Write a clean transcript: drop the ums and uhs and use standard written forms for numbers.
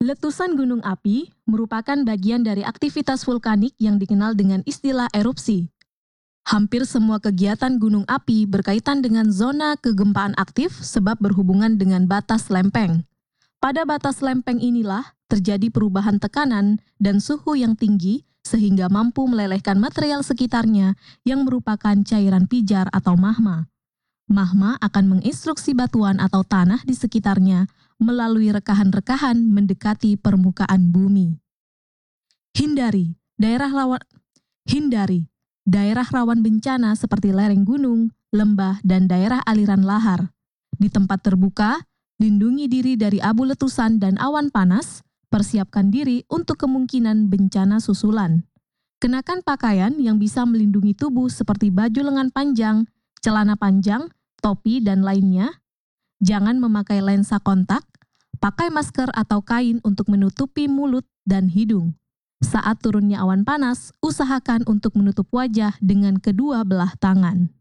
Letusan gunung api merupakan bagian dari aktivitas vulkanik yang dikenal dengan istilah erupsi. Hampir semua kegiatan gunung api berkaitan dengan zona kegempaan aktif sebab berhubungan dengan batas lempeng. Pada batas lempeng inilah terjadi perubahan tekanan dan suhu yang tinggi sehingga mampu melelehkan material sekitarnya yang merupakan cairan pijar atau magma. Magma akan menginstruksi batuan atau tanah di sekitarnya melalui rekahan-rekahan mendekati permukaan bumi. Hindari daerah rawan bencana seperti lereng gunung, lembah, dan daerah aliran lahar. Di tempat terbuka, lindungi diri dari abu letusan dan awan panas, persiapkan diri untuk kemungkinan bencana susulan. Kenakan pakaian yang bisa melindungi tubuh seperti baju lengan panjang, celana panjang, topi, dan lainnya. Jangan memakai lensa kontak, pakai masker atau kain untuk menutupi mulut dan hidung. Saat turunnya awan panas, usahakan untuk menutup wajah dengan kedua belah tangan.